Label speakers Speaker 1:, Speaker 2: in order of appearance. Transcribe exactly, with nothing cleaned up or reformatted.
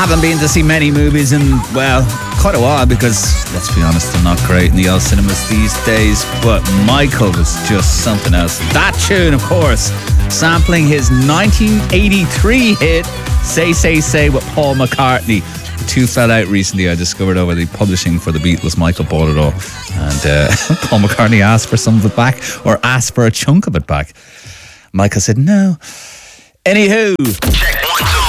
Speaker 1: Haven't been to see many movies in, well, quite a while because, let's be honest, they're not great in the old cinemas these days. But Michael was just something else. That tune, of course, sampling his nineteen eighty-three hit Say, Say, Say with Paul McCartney. The two fell out recently, I discovered, over the publishing for the Beatles. Michael bought it all. And uh, Paul McCartney asked for some of it back, or asked for a chunk of it back. Michael said no. Anywho. Check one, two.